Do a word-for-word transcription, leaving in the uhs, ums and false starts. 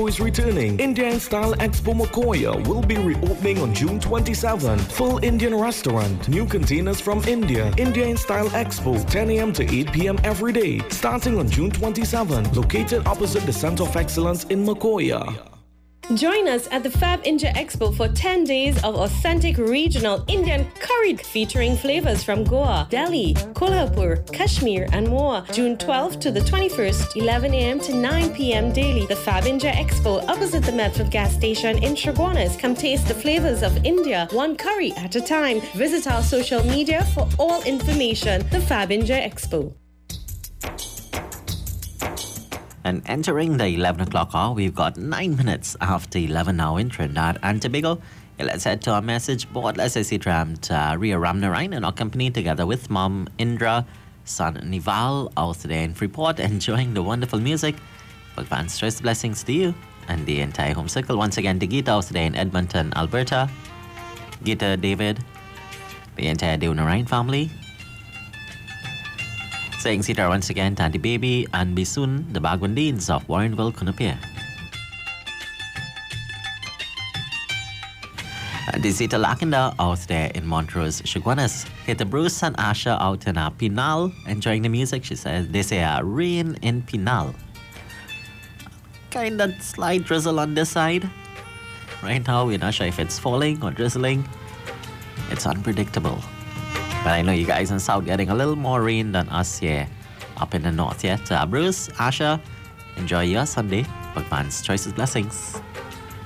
is returning. Indian Style Expo Makoya will be reopening on June twenty-seventh. Full Indian restaurant, new containers from India. Indian Style Expo, ten a.m. to eight p.m. every day, starting on June twenty-seventh. Located opposite the Center of Excellence in Makoya. Join us at the Fab India Expo for ten days of authentic regional Indian curry featuring flavors from Goa, Delhi, Kolhapur, Kashmir and more. June twelfth to the twenty-first, eleven a.m. to nine p.m. daily. The Fab India Expo opposite the Medford gas station in Shergonis. Come taste the flavors of India, one curry at a time. Visit our social media for all information. The Fab India Expo. And entering the eleven o'clock hour, we've got nine minutes after eleven now in Trinidad and Tobago. Yeah, let's head to our message board. Let's say Tramp uh, Ria Ramnarayan and our company together with Mom Indra, son Nival, out today in Freeport, enjoying the wonderful music. Advance choice blessings to you and the entire home circle. Once again, to Geeta out today in Edmonton, Alberta. Geeta, David, the entire Deonarayan family. Saying Sita once again, Tanti Baby, and Bisun, the Bagwandins of Warrenville, Kunupia. And this is Sita Lakinda out there in Montrose, Shergonis. Hit Bruce and Asha out in uh, Pinal, enjoying the music. She says, they say uh, rain in Pinal. Kind of slight drizzle on this side. Right now, we're not sure if it's falling or drizzling. It's unpredictable. But I know you guys in the south getting a little more rain than us here up in the north yet. Uh, Bruce, Asha, enjoy your Sunday. Advance choices blessings.